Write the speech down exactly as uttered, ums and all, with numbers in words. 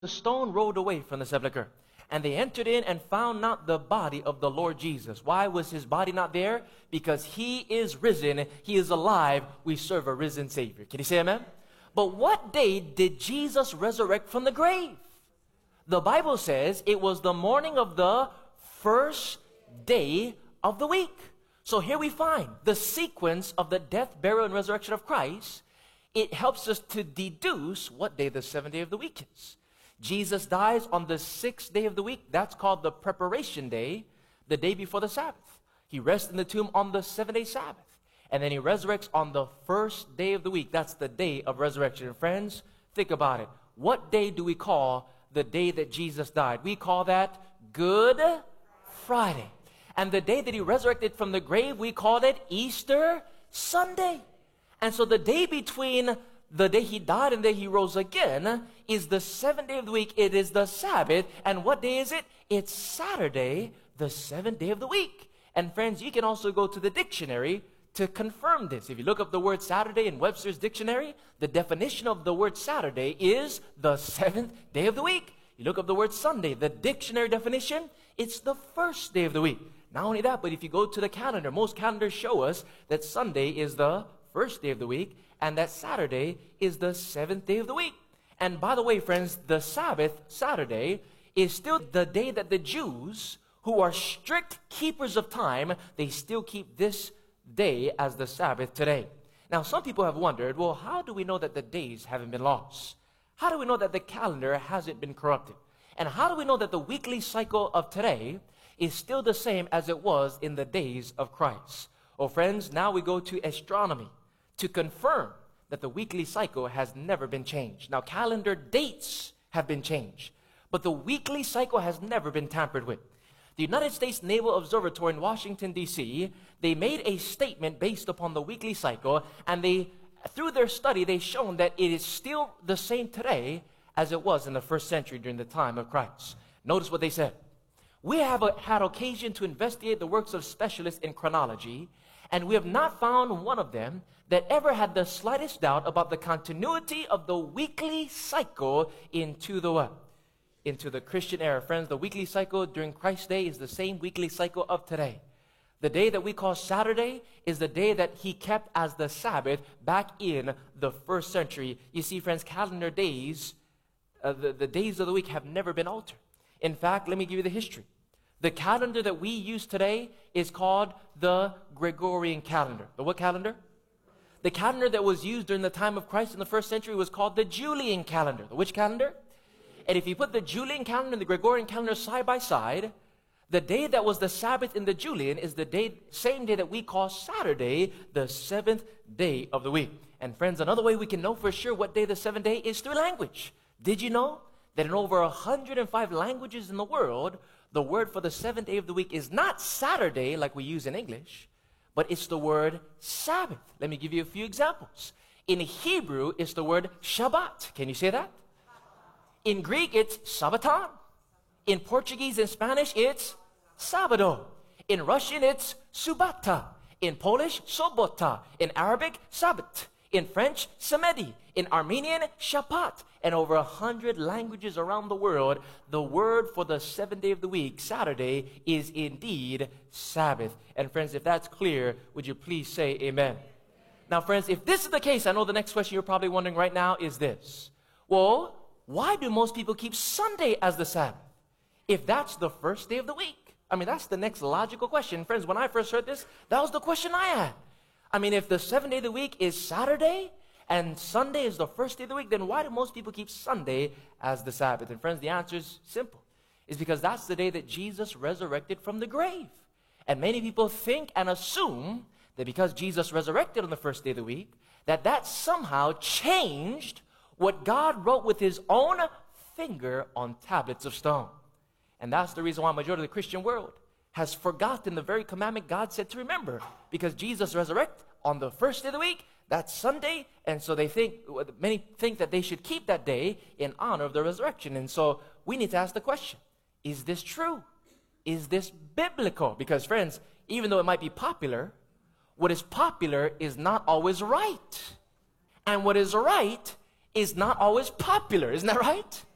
the stone rolled away from the sepulchre. And they entered in and found not the body of the Lord Jesus. Why was his body not there? Because he is risen. He is alive. We serve a risen Savior. Can you say amen? But what day did Jesus resurrect from the grave? The Bible says it was the morning of the first day of the week. So here we find the sequence of the death, burial, and resurrection of Christ. It helps us to deduce what day the seventh day of the week is. Jesus dies on the sixth day of the week. That's called the preparation day, the day before the Sabbath. He rests in the tomb on the seventh-day Sabbath. And then he resurrects on the first day of the week. That's the day of resurrection. And friends, think about it. What day do we call the day that Jesus died? We call that Good Friday. And the day that he resurrected from the grave, we call it Easter Sunday. And so the day between the day he died and the day he rose again is the seventh day of the week. It is the Sabbath. And what day is it? It's Saturday, the seventh day of the week. And friends, you can also go to the dictionary to confirm this. If you look up the word Saturday in Webster's dictionary, the definition of the word Saturday is the seventh day of the week. You look up the word Sunday, the dictionary definition, it's the first day of the week. Not only that, but if you go to the calendar, most calendars show us that Sunday is the first day of the week, and that Saturday is the seventh day of the week. And by the way, friends, the Sabbath, Saturday, is still the day that the Jews, who are strict keepers of time, they still keep this day as the Sabbath today. Now, some people have wondered, well, how do we know that the days haven't been lost? How do we know that the calendar hasn't been corrupted? And how do we know that the weekly cycle of today is still the same as it was in the days of Christ? Oh, friends, now we go to astronomy to confirm that the weekly cycle has never been changed. Now, calendar dates have been changed, but the weekly cycle has never been tampered with. The United States Naval Observatory in Washington, D C, they made a statement based upon the weekly cycle, and they, through their study, they've shown that it is still the same today as it was in the first century during the time of Christ. Notice what they said. We have a, had occasion to investigate the works of specialists in chronology, and we have not found one of them that ever had the slightest doubt about the continuity of the weekly cycle into the what? Into the Christian era. Friends, the weekly cycle during Christ's day is the same weekly cycle of today. The day that we call Saturday is the day that he kept as the Sabbath back in the first century. You see, friends, calendar days, uh, the, the days of the week have never been altered. In fact, let me give you the history. The calendar that we use today is called the Gregorian calendar. The what calendar? The calendar that was used during the time of Christ in the first century was called the Julian calendar. The which calendar? And if you put the Julian calendar and the Gregorian calendar side by side, the day that was the Sabbath in the Julian is the day, same day that we call Saturday, the seventh day of the week. And friends, another way we can know for sure what day the seventh day is through language. Did you know that in over one hundred five languages in the world, the word for the seventh day of the week is not Saturday like we use in English, but it's the word Sabbath. Let me give you a few examples. In Hebrew, it's the word Shabbat. Can you say that? In Greek, it's Sabbaton. In Portuguese and Spanish, it's Sabado. In Russian, it's Subata. In Polish, Sobota. In Arabic, Sabbat. In French, Samedi. In Armenian, Shabbat. And over a hundred languages around the world, the word for the seventh day of the week, Saturday, is indeed Sabbath. And friends, if that's clear, would you please say amen? Now, friends, if this is the case, I know the next question you're probably wondering right now is this. Well, why do most people keep Sunday as the Sabbath if that's the first day of the week? I mean, that's the next logical question. Friends, when I first heard this, that was the question I had. I mean, if the seventh day of the week is Saturday and Sunday is the first day of the week, then why do most people keep Sunday as the Sabbath? And friends, the answer is simple. It's because that's the day that Jesus resurrected from the grave. And many people think and assume that because Jesus resurrected on the first day of the week, that that somehow changed what God wrote with his own finger on tablets of stone. And that's the reason why a majority of the Christian world has forgotten the very commandment God said to remember. Because Jesus resurrected on the first day of the week, that's Sunday, and so they think, many think that they should keep that day in honor of the resurrection. And so we need to ask the question, is this true? Is this biblical? Because friends, even though it might be popular, what is popular is not always right. And what is right is not always popular. Isn't that right?